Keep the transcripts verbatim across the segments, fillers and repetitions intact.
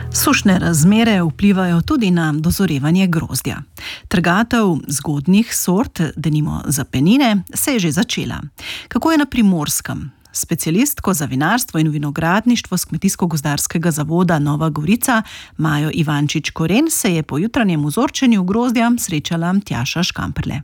Sušne razmere vplivajo tudi na dozorevanje grozdja. Trgatev zgodnjih sort, denimo za penine, se je že začela. Kako je na Primorskem? Specialistko za vinarstvo in vinogradništvo z Kmetijsko-gozdarskega zavoda Nova Gorica, Majo Ivančič-Koren, se je po jutranjem vzorčenju grozdja srečala Tjaša Škamperle.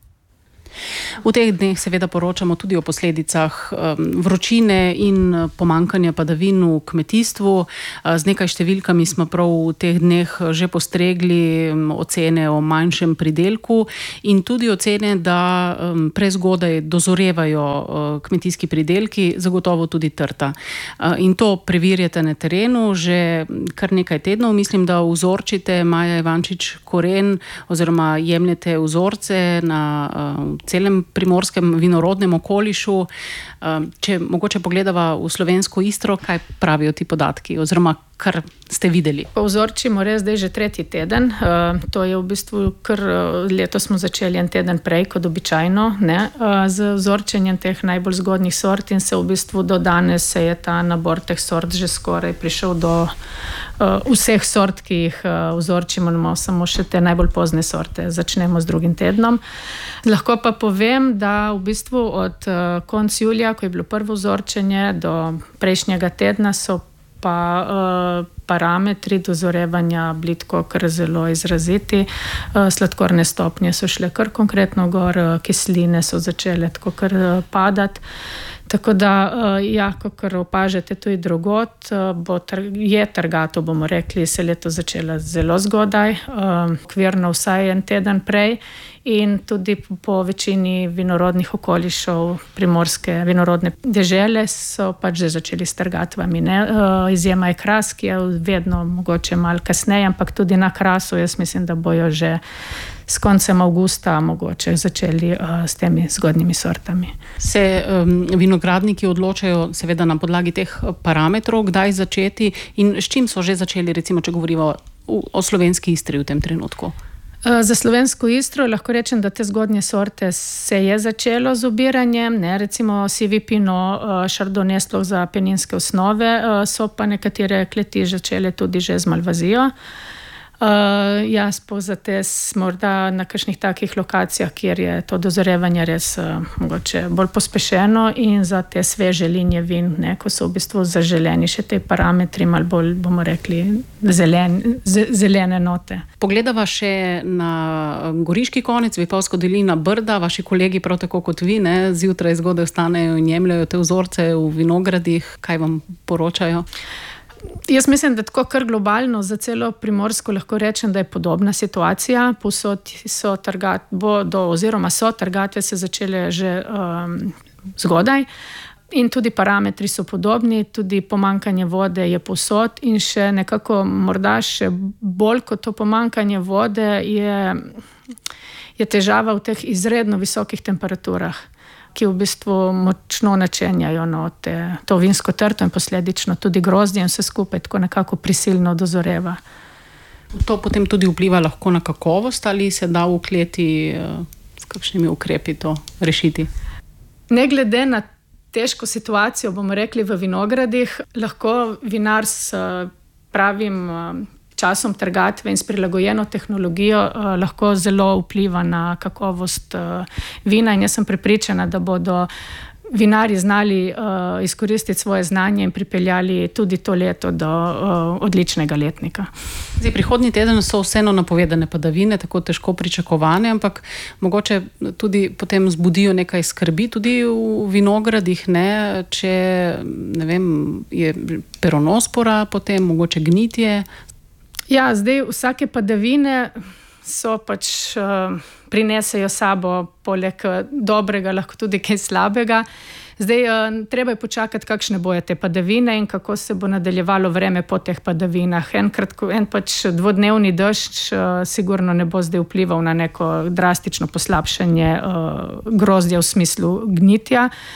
V teh dneh seveda poročamo tudi o posledicah vročine in pomankanja padavin v kmetijstvu. Z nekaj številkami smo prav v teh dneh že postregli, ocene o manjšem pridelku in tudi ocene, da prezgodaj dozorevajo kmetijski pridelki, zagotovo tudi trta. In to preverjate na terenu že kar nekaj tednov. Mislim, da vzorčite, Maja Ivančič-Koren, oziroma jemljete vzorce na celem primorskem vinorodnem okolišu. Če mogoče pogledava v slovensko Istro, kaj pravijo ti podatki, oziroma kar ste videli? Vzorčimo res zdaj že tretji teden. To je v bistvu, kar letos smo začeli en teden prej kot običajno, ne, z vzorčenjem teh najbolj zgodnjih sort in se v bistvu do danes se je ta nabor teh sort že skoraj prišel do vseh sort, ki jih vzorčimo, samo še te najbolj pozne sorte. Začnemo z drugim tednom. Lahko pa povem, da v bistvu od konc julija, ko je bilo prvo vzorčenje, do prejšnjega tedna so pa uh, parametri dozorevanja bili tako kar zelo izraziti. Uh, sladkorne stopnje so šle kar konkretno gor, uh, kisline so začele tako kar uh, padati. Tako da, uh, ja, kakor opažate tudi drugot, uh, bo tr- je trgatev, bomo rekli, se leto začela zelo zgodaj, uh, okvirno vsaj en teden prej. In tudi po večini vinorodnih okolišov primorske vinorodne dežele so pač že začeli s trgatvami. Ne? Izjema je Kras, ki je vedno mogoče malo kasneje, ampak tudi na Krasu jaz mislim, da bojo že s koncem avgusta mogoče začeli uh, s temi zgodnjimi sortami. Se um, vinogradniki odločajo seveda na podlagi teh parametrov, kdaj začeti in s čim so že začeli, recimo, če govorimo o, o slovenski Istri v tem trenutku? Za slovensko Istro lahko rečem, da te zgodnje sorte se je začelo z obiranjem, ne, recimo sivi pinot, chardonnay sploh za peninske osnove, so pa nekatere kleti začele tudi že z malvazijo. Uh, jaz po zates morda na kakšnih takih lokacijah, kjer je to dozorevanje res uh, mogoče bolj pospešeno in za te sveže linije vin, ne, ko so v bistvu zaželeni še te parametri, malo bolj, bomo rekli, zelen, z, zelene note. Pogledava še na goriški konec, Vipavsko dolino, Brda, vaši kolegi prav tako kot vi, ne, zjutraj zgodaj vstanejo in jemljajo te vzorce v vinogradih. Kaj vam poročajo? Jaz mislim, da tako kar globalno za celo Primorsko lahko rečem, da je podobna situacija. Povsod so trgat, bodo, oziroma so trgatve se začele že um, zgodaj in tudi parametri so podobni, tudi pomankanje vode je povsod in še nekako morda še bolj kot to pomankanje vode je, je težava v teh izredno visokih temperaturah, ki v bistvu močno načenjajo no, te, to vinsko trto in posledično tudi grozdje in vse skupaj tako nekako prisilno dozoreva. To potem tudi vpliva lahko na kakovost ali se da v kleti s kakšnimi ukrepi to rešiti? Ne glede na težko situacijo, bomo rekli, v vinogradih, lahko vinar s pravim časom trgatve in s prilagojeno tehnologijo uh, lahko zelo vpliva na kakovost uh, vina in jaz sem prepričana, da bodo vinarji znali uh, izkoristiti svoje znanje in pripeljali tudi to leto do uh, odličnega letnika. Zdaj, prihodnji teden so vseeno napovedane padavine, tako težko pričakovane, ampak mogoče tudi potem zbudijo nekaj skrbi tudi v vinogradih, ne, če ne vem, je peronospora, potem mogoče gnitje. Ja, zdaj vsake padavine so pač uh, prinesejo sabo poleg dobrega, lahko tudi kaj slabega. Zdaj, uh, treba je počakati, kakšne bojo te padavine in kako se bo nadaljevalo vreme po teh padavinah. Enkrat, en pač dvodnevni dežč uh, sigurno ne bo zdaj vplival na neko drastično poslabšanje uh, grozdja v smislu gnitja.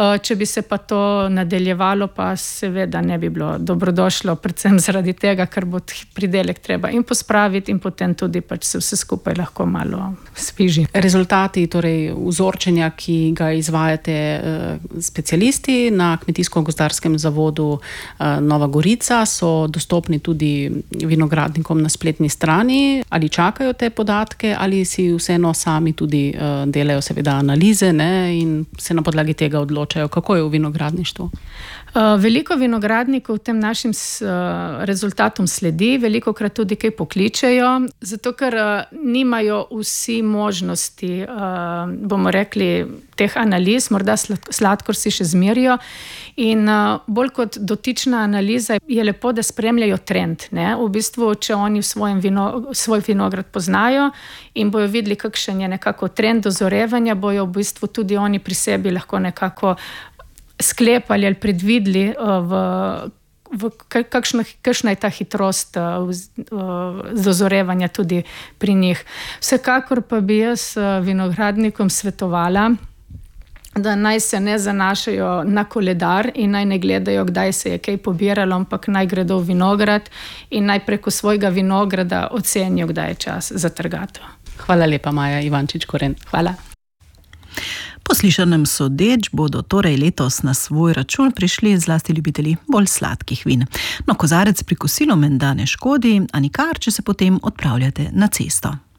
Če bi se pa to nadaljevalo, pa seveda ne bi bilo dobrodošlo, predvsem zaradi tega, ker bo pridelek treba in pospraviti in potem tudi pač se vse skupaj lahko malo spiži. Rezultati, torej vzorčenja, ki ga izvajate specialisti na Kmetijsko-gozdarskem zavodu Nova Gorica, so dostopni tudi vinogradnikom na spletni strani. Ali čakajo te podatke, ali si vseeno sami tudi delajo seveda analize, ne, in se na podlagi tega odločajo, kako je v vinogradništvu? Veliko vinogradnikov tem našim rezultatom sledi, veliko krat tudi kaj pokličejo, zato ker nimajo vsi možnosti, bomo rekli, teh analiz, morda sladkor si še zmerijo in bolj kot dotična analiza je lepo, da spremljajo trend. Ne? V bistvu, če oni v svojem vino, svoj vinograd poznajo in bojo videli, kakšen je nekako trend dozorevanja, bojo v bistvu tudi oni pri sebi lahko nekako sklepali ali predvideli, v, v kakšna, kakšna je ta hitrost dozorevanja tudi pri njih. Vsekakor pa bi jaz vinogradnikom svetovala, da naj se ne zanašajo na koledar in naj ne gledajo, kdaj se je kaj pobiralo, ampak naj gredo v vinograd in naj preko svojega vinograda ocenijo, kdaj je čas za trgatev. Hvala lepa, Maja Ivančič-Koren. Hvala. Po slišanem sodeč bodo torej letos na svoj račun prišli zlasti ljubitelji bolj sladkih vin. No, kozarec pri kosilu menda ne škodi, a nikar, če se potem odpravljate na cesto.